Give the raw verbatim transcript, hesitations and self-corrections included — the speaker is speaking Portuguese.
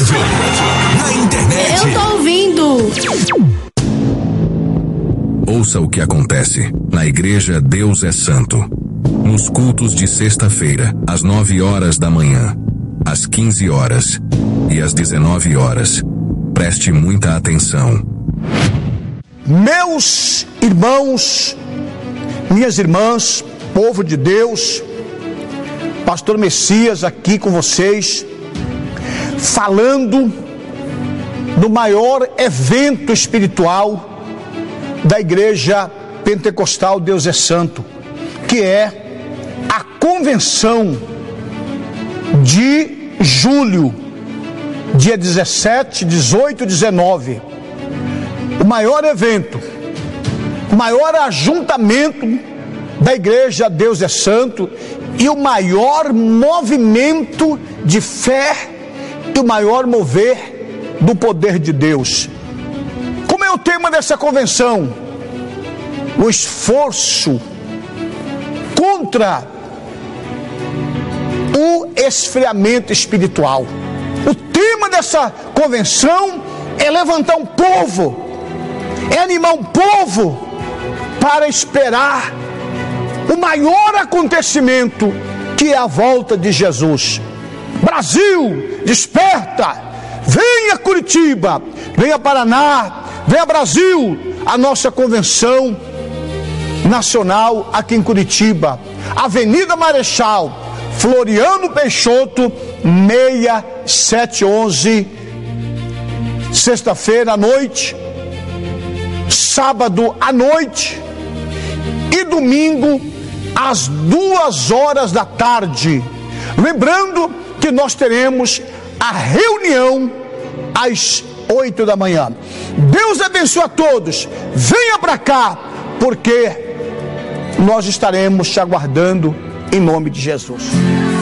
rádio, na internet. Eu tô ouvindo. Ouça o que acontece na Igreja Deus é Santo. Nos cultos de sexta-feira, às nove horas da manhã, às quinze horas e às dezenove horas. Preste muita atenção. Meus irmãos, minhas irmãs, povo de Deus, Pastor Messias aqui com vocês, falando do maior evento espiritual da Igreja Pentecostal Deus é Santo, que é a convenção de julho, dia dezessete, dezoito e dezenove. O maior evento, o maior ajuntamento da Igreja Deus é Santo e o maior movimento de fé e o maior mover do poder de Deus. Como é o tema dessa convenção? O esforço contra o esfriamento espiritual. O tema dessa convenção é levantar um povo, é animar um povo para esperar o maior acontecimento, que é a volta de Jesus. Brasil, desperta! Venha Curitiba, venha Paraná, venha Brasil, a nossa convenção nacional aqui em Curitiba, Avenida Marechal Floriano Peixoto, seis sete onze, sexta-feira à noite, sábado à noite e domingo às duas horas da tarde. Lembrando que nós teremos a reunião às oito da manhã. Deus abençoe a todos. Venha para cá, porque nós estaremos te aguardando em nome de Jesus.